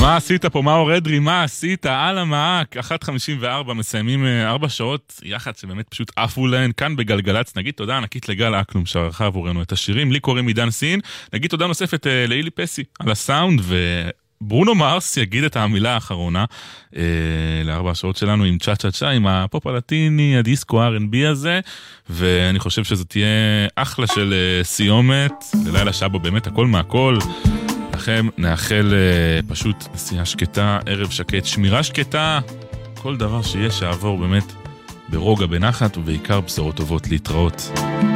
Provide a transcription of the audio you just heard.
מה עשית פה? מה אורדרי? מה עשית? על המעק, 1:54, מסיימים 4 שעות יחד שבאמת פשוט עפו להן כאן בגלגלץ. נגיד תודה ענקית לגל אקלום שערכה עבורנו את השירים. לי קוראים עידן סין. נגיד תודה נוספת לאילי פסי על הסאונד, וברונו מרס יגיד את המילה האחרונה ל4 שעות שלנו עם צ'ה צ'ה צ'ה, עם הפופ הלטיני, הדיסקו R&B הזה, ואני חושב שזה תהיה אחלה של סיומת ללילה שבו באמת הכל מהכל. לכם נאחל פשוט נסיעה שקטה, ערב שקט, שמירה שקטה, כל דבר שיש שעבור באמת ברוגע, בנחת, ובעיקר בשורות טובות. להתראות.